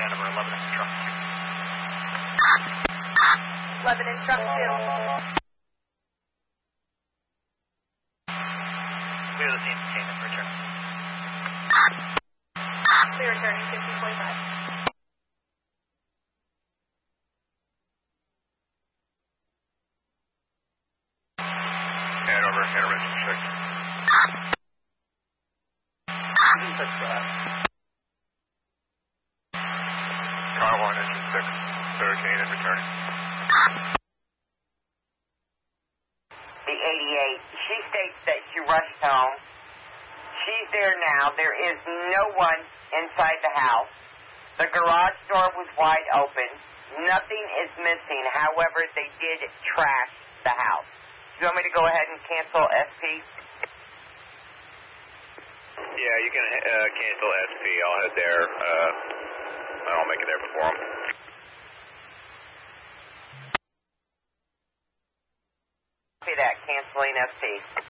number 11 in truck 11 in truck 2. Clear the scene, containment, return. Clear returning 5045. Hanover, engine check. That's right. Car 1, engine 6, hurricane and returning. The 88, she states that she rushed home. She's there now. There is no one inside the house. The garage door was wide open. Nothing is missing. However, they did trash the house. Do you want me to go ahead and cancel SP? Yeah, you can cancel SP. I'll head there. I'll make it there before them. Copy that, canceling SP.